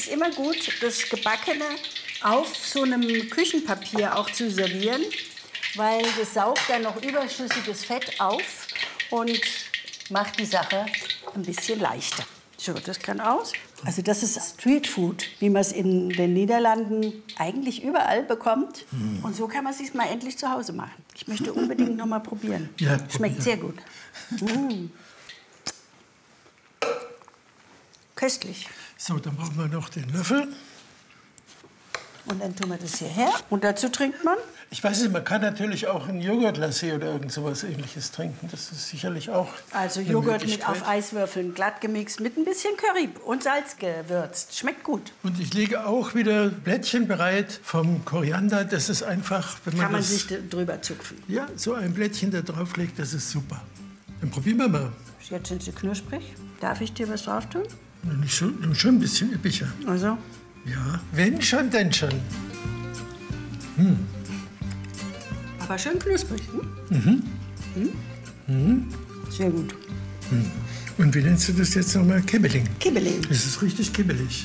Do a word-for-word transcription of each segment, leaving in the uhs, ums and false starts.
Es ist immer gut, das Gebackene auf so einem Küchenpapier auch zu servieren, weil das saugt dann noch überschüssiges Fett auf und macht die Sache ein bisschen leichter. So, das kann aus. Also das ist Streetfood, wie man es in den Niederlanden eigentlich überall bekommt. Hm. Und so kann man es sich mal endlich zu Hause machen. Ich möchte unbedingt noch mal probieren. Ja, schmeckt probier. sehr gut. Mm. Köstlich. So, dann brauchen wir noch den Löffel. Und dann tun wir das hierher. Und dazu trinkt man? Ich weiß nicht, man kann natürlich auch ein Joghurtlassi oder irgend sowas Ähnliches trinken. Das ist sicherlich auch Also eine Joghurt mit Möglichkeit. auf Eiswürfeln, glatt gemixt, mit ein bisschen Curry und Salz gewürzt. Schmeckt gut. Und ich lege auch wieder Blättchen bereit vom Koriander. Das ist einfach, wenn man Kann man das, sich drüber zupfen. ja, so ein Blättchen da drauf legt, das ist super. Dann probieren wir mal. Jetzt sind sie knusprig. Darf ich dir was drauf tun? Nicht so, schon ein bisschen üppiger. Also? Ja, wenn schon, denn schon. Hm. Aber schön knusprig. Hm? Mhm. Hm? Mhm. Sehr gut. Hm. Und wie nennst du das jetzt nochmal? Kibbeling. Kibbeling. Das ist richtig kibbelig.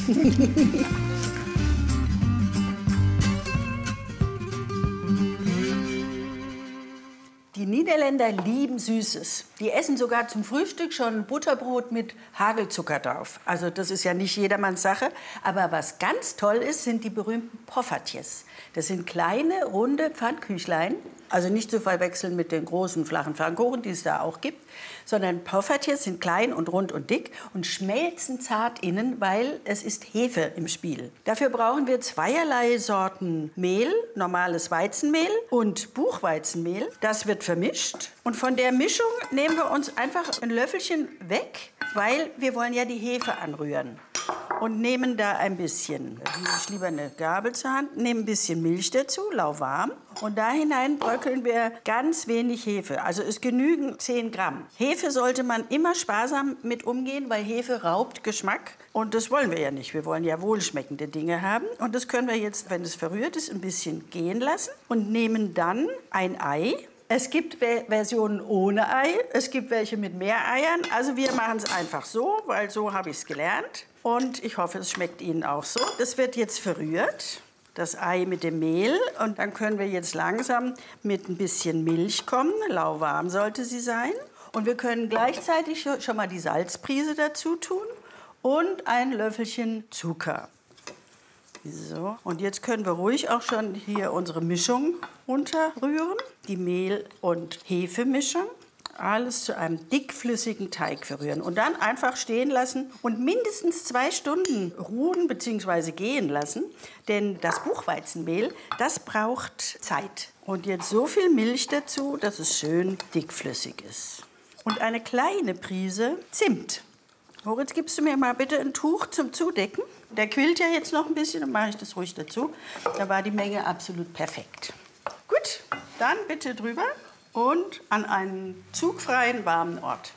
Die Niederländer lieben Süßes. Die essen sogar zum Frühstück schon Butterbrot mit Hagelzucker drauf. Also das ist ja nicht jedermanns Sache. Aber was ganz toll ist, sind die berühmten Poffertjes. Das sind kleine, runde Pfannkuchlein. Also nicht zu verwechseln mit den großen, flachen Pfannkuchen, die es da auch gibt. Sondern Poffertjes sind klein und rund und dick und schmelzen zart innen, weil es ist Hefe im Spiel. Dafür brauchen wir zweierlei Sorten Mehl, normales Weizenmehl und Buchweizenmehl. Das wird vermischt. Und von der Mischung nehmen wir uns einfach ein Löffelchen weg, weil wir wollen ja die Hefe anrühren. Und nehmen da ein bisschen, ich lieber eine Gabel zur Hand, nehmen ein bisschen Milch dazu, lauwarm. Und da hinein bröckeln wir ganz wenig Hefe. Also es genügen zehn Gramm. Hefe sollte man immer sparsam mit umgehen, weil Hefe raubt Geschmack. Und das wollen wir ja nicht. Wir wollen ja wohlschmeckende Dinge haben. Und das können wir jetzt, wenn es verrührt ist, ein bisschen gehen lassen. Und nehmen dann ein Ei. Es gibt Versionen ohne Ei, es gibt welche mit mehr Eiern. Also wir machen es einfach so, weil so habe ich es gelernt. Und ich hoffe, es schmeckt Ihnen auch so. Das wird jetzt verrührt, das Ei mit dem Mehl. Und dann können wir jetzt langsam mit ein bisschen Milch kommen. Lauwarm sollte sie sein. Und wir können gleichzeitig schon mal die Salzprise dazu tun und ein Löffelchen Zucker. So, und jetzt können wir ruhig auch schon hier unsere Mischung runterrühren. Die Mehl- und Hefemischung. Alles zu einem dickflüssigen Teig verrühren. Und dann einfach stehen lassen und mindestens zwei Stunden ruhen bzw. gehen lassen. Denn das Buchweizenmehl, das braucht Zeit. Und jetzt so viel Milch dazu, dass es schön dickflüssig ist. Und eine kleine Prise Zimt. Moritz, gibst du mir mal bitte ein Tuch zum Zudecken? Der quillt ja jetzt noch ein bisschen, dann mache ich das ruhig dazu. Da war die Menge absolut perfekt. Gut, dann bitte drüber und an einen zugfreien, warmen Ort.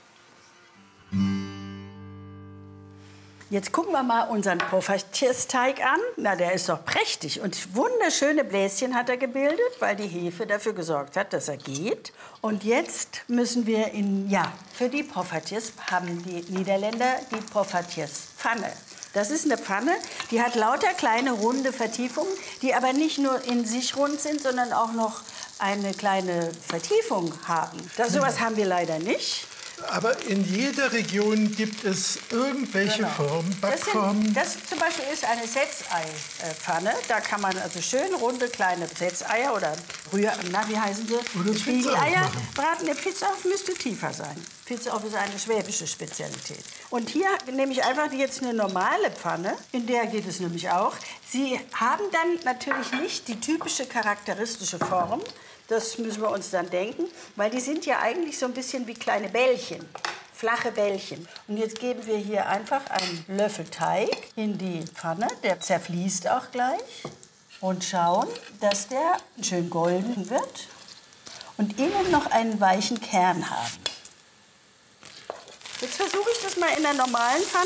Jetzt gucken wir mal unseren Poffertjesteig an. Na, der ist doch prächtig. Und wunderschöne Bläschen hat er gebildet, weil die Hefe dafür gesorgt hat, dass er geht. Und jetzt müssen wir in, ja, für die Poffertjes haben die Niederländer die Poffertjespfanne. Das ist eine Pfanne, die hat lauter kleine runde Vertiefungen, die aber nicht nur in sich rund sind, sondern auch noch eine kleine Vertiefung haben. Das, sowas haben wir leider nicht. Aber in jeder Region gibt es irgendwelche Genau. Formen, Das, Backformen. sind, das zum Beispiel ist eine Setzei-Pfanne. Da kann man also schön runde kleine Setzeier oder Rühr, na, wie heißen sie? Oder Spiegeleier Pizza aufmachen. braten. Der Pizza-Ofen müsste tiefer sein. Pizza-Ofen ist eine schwäbische Spezialität. Und hier nehme ich einfach jetzt eine normale Pfanne. In der geht es nämlich auch. Sie haben dann natürlich nicht die typische charakteristische Form. Das müssen wir uns dann denken, weil die sind ja eigentlich so ein bisschen wie kleine Bällchen, flache Bällchen. Und jetzt geben wir hier einfach einen Löffel Teig in die Pfanne, der zerfließt auch gleich. Und schauen, dass der schön golden wird und innen noch einen weichen Kern haben. Jetzt versuche ich das mal in der normalen Pfanne.